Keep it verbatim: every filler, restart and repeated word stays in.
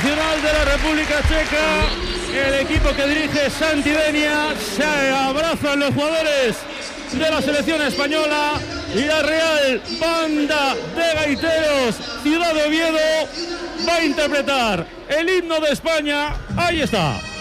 Nacional de la República Checa, el equipo que dirige Santi Denia. Se abrazan los jugadores de la selección española y la Real Banda de Gaiteros Ciudad de Oviedo va a interpretar el himno de España. Ahí está.